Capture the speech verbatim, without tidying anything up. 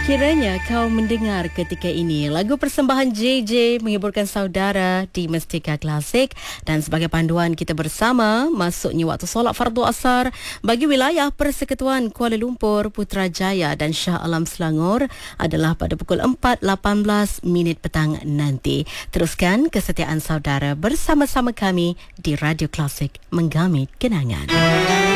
Kiranya kau mendengar ketika ini lagu persembahan J J menghiburkan saudara di Mestika Klasik, dan sebagai panduan kita bersama masuknya waktu solat fardu asar bagi wilayah Persekutuan Kuala Lumpur, Putrajaya dan Shah Alam Selangor adalah pada pukul empat lapan belas minit petang nanti. Teruskan kesetiaan saudara bersama-sama kami di Radio Klasik, menggamit kenangan.